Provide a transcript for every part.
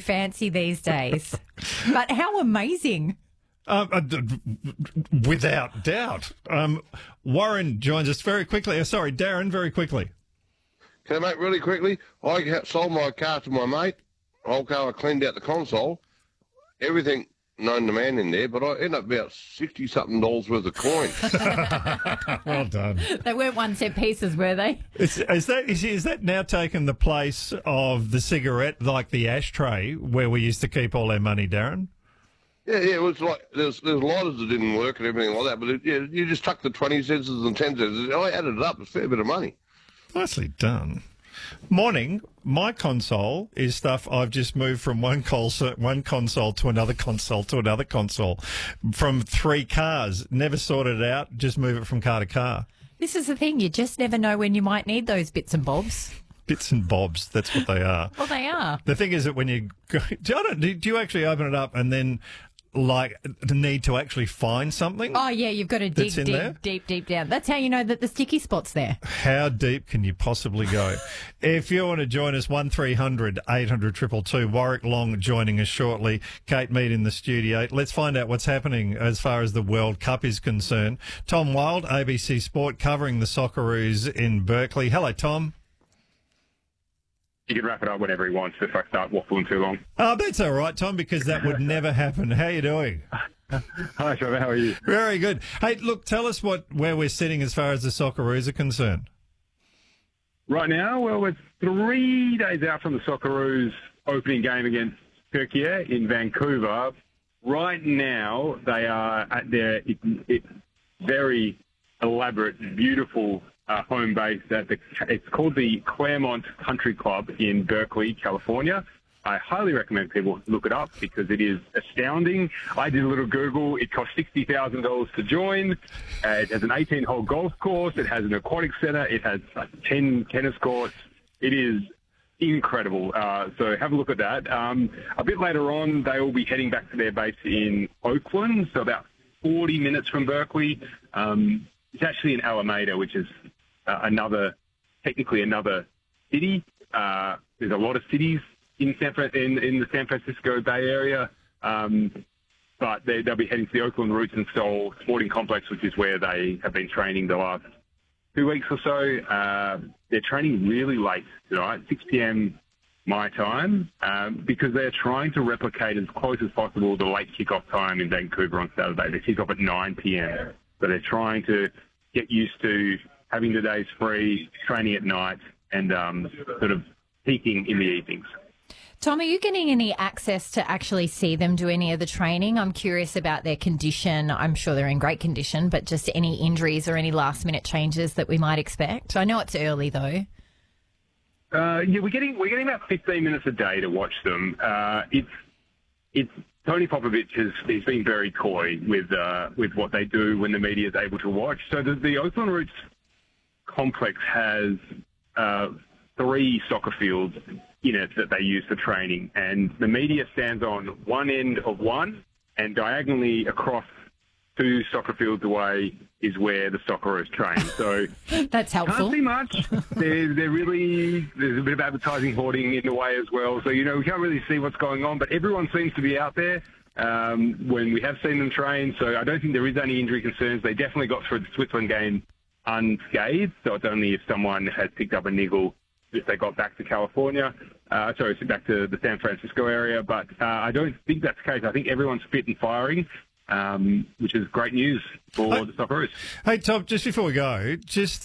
fancy these days. But how amazing. Without doubt. Warren joins us very quickly. Sorry, Darren, very quickly. Okay, mate, really quickly. I sold my car to my mate. Whole car, I cleaned out the console. Everything known to man in there, but I ended up about $60-something worth of coins. Well done. They weren't 1 cent pieces, were they? Is that now taken the place of the cigarette, like the ashtray, where we used to keep all our money, Darren? Yeah, it was like there's lighters that didn't work and everything like that, but you just tuck the 20 cents and 10 cents. I added it up. It's a fair bit of money. Nicely done. Morning. My console is stuff I've just moved from one console to another console to another console, from 3 cars. Never sorted it out. Just move it from car to car. This is the thing. You just never know when you might need those bits and bobs. Bits and bobs, that's what they are. Well, they are. The thing is that when you go, do you actually open it up and then, like, the need to actually find something? Oh, yeah, you've got to dig deep down. That's how you know that the sticky spot's there. How deep can you possibly go? If you want to join us, 1300 800 222. Warwick Long joining us shortly. Kate Mead in the studio. Let's find out what's happening as far as the World Cup is concerned. Tom Wild, ABC Sport, covering the Socceroos in Berkeley. Hello, Tom. You can wrap it up whenever he wants if I start waffling too long. Oh, that's all right, Tom, because that would never happen. How are you doing? Hi, Trevor. How are you? Very good. Hey, look, tell us where we're sitting as far as the Socceroos are concerned. Right now, well, we're 3 days out from the Socceroos opening game against Turkey in Vancouver. Right now, they are at their very elaborate, beautiful home base it's called the Claremont Country Club in Berkeley, California. I highly recommend people look it up because it is astounding. I did a little Google. It costs $60,000 to join. It has an 18-hole golf course. It has an aquatic center. It has 10 tennis courts. It is incredible. So have a look at that. A bit later on, they will be heading back to their base in Oakland, so about 40 minutes from Berkeley. It's actually in Alameda, which is technically another city. There's a lot of cities in the San Francisco Bay Area, but they'll be heading to the Oakland Roots and Soul Sporting Complex, which is where they have been training the last 2 weeks or so. They're training really late tonight, 6 p.m. my time, because they're trying to replicate as close as possible the late kickoff time in Vancouver on Saturday. They kick off at 9 p.m. So they're trying to get used to having the days free, training at night, and sort of peaking in the evenings. Tom, are you getting any access to actually see them do any of the training? I'm curious about their condition. I'm sure they're in great condition, but just any injuries or any last-minute changes that we might expect? I know it's early, though. Yeah, we're getting about 15 minutes a day to watch them. It's Tony Popovich he's been very coy with what they do when the media is able to watch. So the Oakland Roots complex has 3 soccer fields in it that they use for training, and the media stands on one end of one, and diagonally across 2 soccer fields away is where the Socceroos train. So that's helpful. Can't see much. There's a bit of advertising hoarding in the way as well. So, we can't really see what's going on, but everyone seems to be out there when we have seen them train. So I don't think there is any injury concerns. They definitely got through the Switzerland game unscathed. So it's only if someone has picked up a niggle if they got back to California. Back to the San Francisco area. But I don't think that's the case. I think everyone's fit and firing. Which is great news for the Socceroos. Hey, Tom, just before we go,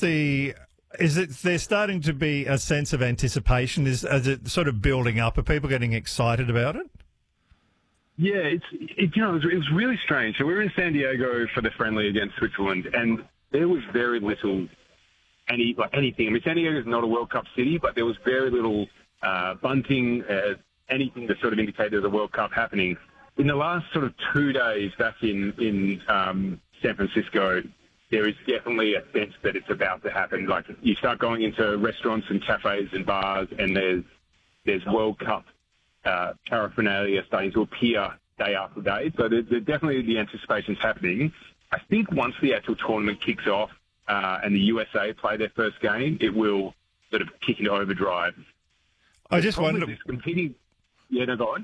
there's starting to be a sense of anticipation? Is it sort of building up? Are people getting excited about it? Yeah, it was really strange. So we were in San Diego for the friendly against Switzerland, and there was very little anything. I mean, San Diego is not a World Cup city, but there was very little bunting, anything that sort of indicated the World Cup happening. In the last sort of 2 days back in San Francisco, there is definitely a sense that it's about to happen. Like, you start going into restaurants and cafes and bars, and there's World Cup paraphernalia starting to appear day after day. So there's definitely the anticipation's happening. I think once the actual tournament kicks off and the USA play their first game, it will sort of kick into overdrive. I just wonder. Yeah, no, go on.